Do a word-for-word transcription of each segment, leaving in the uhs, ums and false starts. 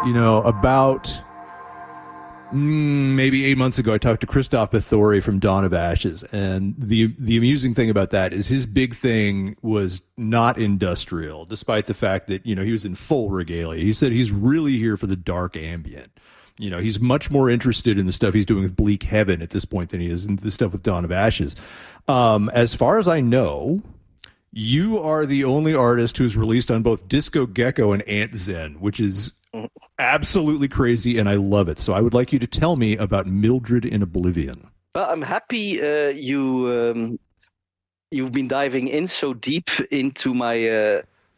you know, about mm, maybe eight months ago, I talked to Christoph Bathory from Dawn of Ashes, and the the amusing thing about that is his big thing was not industrial, despite the fact that, you know, he was in full regalia. He said he's really here for the dark ambient. You know, he's much more interested in the stuff he's doing with Bleak Heaven at this point than he is in the stuff with Dawn of Ashes. Um, as far as I know, you are the only artist who's released on both Disco Gecko and Ant Zen, which is absolutely crazy, and I love it. So I would like you to tell me about Mildred in Oblivion. Well, I'm happy uh, you um, you've been diving in so deep into my uh,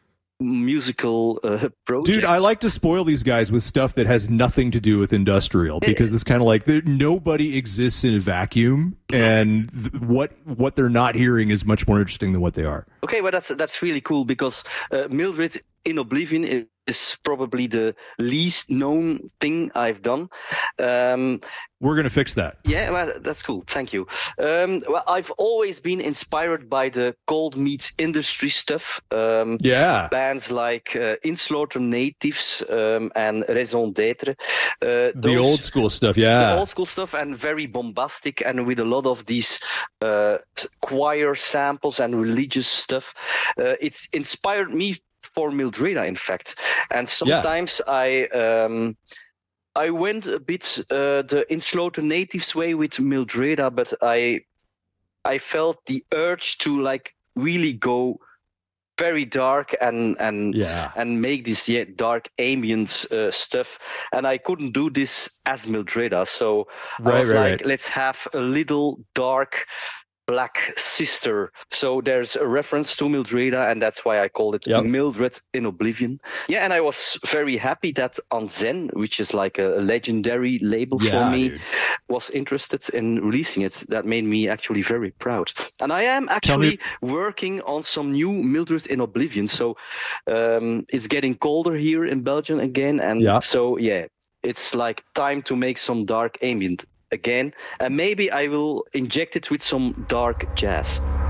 musical uh, projects. Dude, I like to spoil these guys with stuff that has nothing to do with industrial, because it's kind of like nobody exists in a vacuum, and th- what what they're not hearing is much more interesting than what they are. Okay, well, that's that's really cool, because uh, Mildred in Oblivion is is probably the least known thing I've done. Um, We're going to fix that. Yeah, well, that's cool. Thank you. Um, well, I've always been inspired by the cold meat industry stuff. Um, yeah. Bands like uh, Inslaughter Natives um, and Raison d'être. Uh, the those, old school stuff, yeah. The old school stuff, and very bombastic, and with a lot of these uh, choir samples and religious stuff. Uh, it's inspired me for Mildreda, in fact. And sometimes yeah. I um, I went a bit uh, the Inslaughter Natives way with Mildreda, but I I felt the urge to like really go very dark and and yeah. and make this yeah, dark ambient uh, stuff, and I couldn't do this as Mildreda, so right, I was right, like, right. let's have a little dark black sister. So there's a reference to Mildreda, and that's why I called it yep. Mildred in Oblivion. Yeah, and I was very happy that On Zen, which is like a legendary label yeah, for me, dude. was interested in releasing it. That made me actually very proud. And I am actually working on some new Mildred in Oblivion. So um, it's getting colder here in Belgium again. And yeah. so, yeah, it's like time to make some dark ambient again, and maybe I will inject it with some dark jazz.